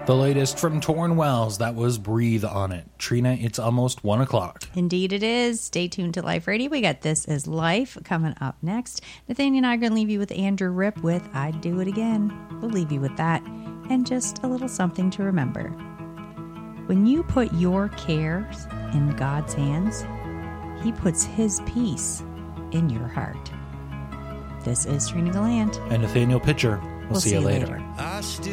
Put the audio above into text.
The latest from Torn Wells, that was Breathe on It. Trina, it's almost 1 o'clock. Indeed it is. Stay tuned to Life Radio. We got This Is Life coming up next. Nathaniel and I are going to leave you with Andrew Ripp with I'd Do It Again. We'll leave you with that and just a little something to remember. When you put your cares in God's hands, He puts His peace in your heart. This is Trina Gallant. And Nathaniel Pitcher. We'll see you later. I still